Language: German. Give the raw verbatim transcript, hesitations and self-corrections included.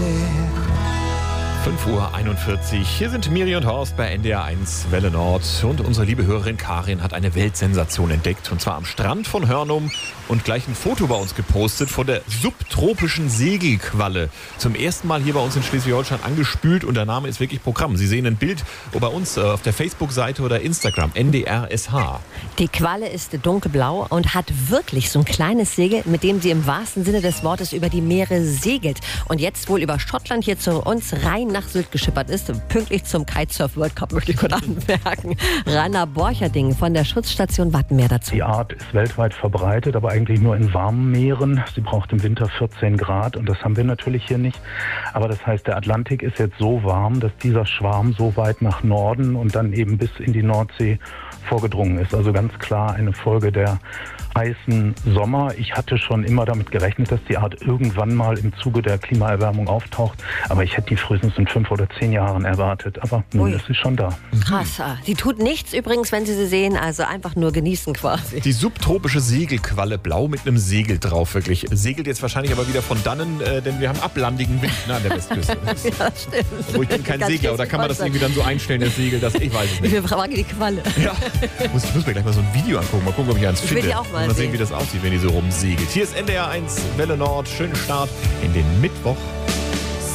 fünf Uhr einundvierzig. Hier sind Miri und Horst bei N D R eins Welle Nord. Und unsere liebe Hörerin Karin hat eine Weltsensation entdeckt. Und zwar am Strand von Hörnum und gleich ein Foto bei uns gepostet von der subtropischen Segelqualle. Zum ersten Mal hier bei uns in Schleswig-Holstein angespült und der Name ist wirklich Programm. Sie sehen ein Bild bei uns auf der Facebook-Seite oder Instagram, N D R S H. Die Qualle ist dunkelblau und hat wirklich so ein kleines Segel, mit dem sie im wahrsten Sinne des Wortes über die Meere segelt. Und jetzt wohl über Schottland hier zu uns rein nach Sylt geschippert ist, pünktlich zum Kitesurf World Cup, möchte ich kurz anmerken. Rainer Borcherding von der Schutzstation Wattenmeer dazu. Die Art ist weltweit verbreitet, aber eigentlich nur in warmen Meeren. Sie braucht im Winter vierzehn Grad und das haben wir natürlich hier nicht. Aber das heißt, der Atlantik ist jetzt so warm, dass dieser Schwarm so weit nach Norden und dann eben bis in die Nordsee vorgedrungen ist. Also ganz klar eine Folge der heißen Sommer. Ich hatte schon immer damit gerechnet, dass die Art irgendwann mal im Zuge der Klimaerwärmung auftaucht. Aber ich hätte die frühestens in fünf oder zehn Jahren erwartet. Aber nun ist sie schon da. Krass. Die tut nichts übrigens, wenn Sie sie sehen. Also einfach nur genießen quasi. Die subtropische Segelqualle, blau mit einem Segel drauf, wirklich. Segelt jetzt wahrscheinlich aber wieder von dannen, äh, denn wir haben ablandigen Wind an der Westküste. Ja, stimmt. Wo ich bin kein Ganz Segler, oder kann man das irgendwie dann so einstellen, das Segel, das ich weiß es nicht. Wir fragen die Qualle. Ja, muss, ich muss mir gleich mal so ein Video angucken, mal gucken, ob ich eins Ich finde. will die auch mal mal sehen, sehen. wie das aussieht, wenn die so rumsegelt. Hier ist N D R eins Welle Nord, schönen Start in den Mittwoch.